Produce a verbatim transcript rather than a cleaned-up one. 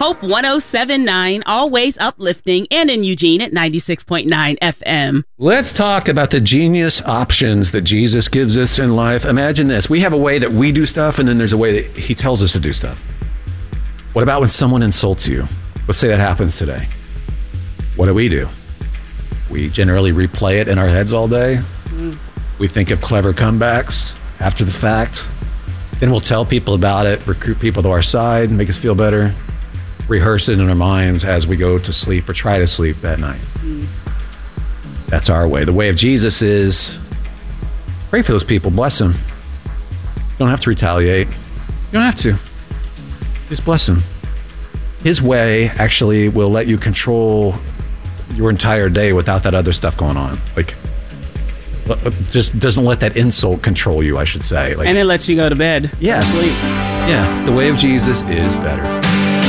Hope one oh seven point nine, always uplifting, and in Eugene at ninety-six point nine F M. Let's talk about the genius options that Jesus gives us in life. Imagine this. We have a way that we do stuff, and then there's a way that he tells us to do stuff. What about when someone insults you? Let's say that happens today. What do we do? We generally replay it in our heads all day. Mm. We think of clever comebacks after the fact. Then we'll tell people about it, recruit people to our side, make us feel better, rehearse it in our minds as we go to sleep or try to sleep that night. Mm. That's our way. The way of Jesus is pray for those people, bless them. You don't have to retaliate. You don't have to. Just bless them. His way actually will let you control your entire day without that other stuff going on. Like, just doesn't let that insult control you, I should say. Like, and it lets you go to bed. Yes. Sleep. Yeah. The way of Jesus is better.